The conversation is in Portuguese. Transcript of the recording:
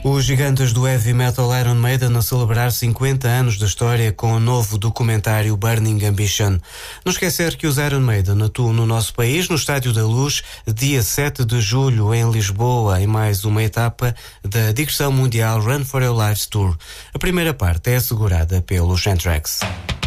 Os gigantes do heavy metal Iron Maiden a celebrar 50 anos de história com o novo documentário Burning Ambition. Não esquecer que os Iron Maiden atuam no nosso país, no Estádio da Luz, dia 7 de julho em Lisboa, em mais uma etapa da digressão mundial Run for Your Lives Tour. A primeira parte é assegurada pelos Anthrax.